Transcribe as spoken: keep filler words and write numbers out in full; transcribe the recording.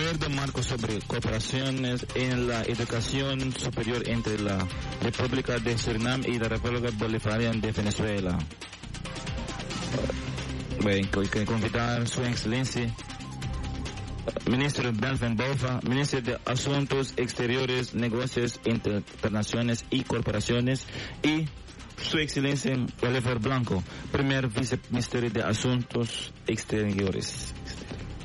Acuerdo marco sobre cooperaciones en la educación superior entre la República de Surinam y la República Bolivariana de Venezuela. Bueno, que convidar su excelencia Ministro Melvin Botha, Ministro de Asuntos Exteriores, Negocios Internacionales y Corporaciones, y Su Excelencia Oliver Blanco, Primer Viceministro de Asuntos Exteriores.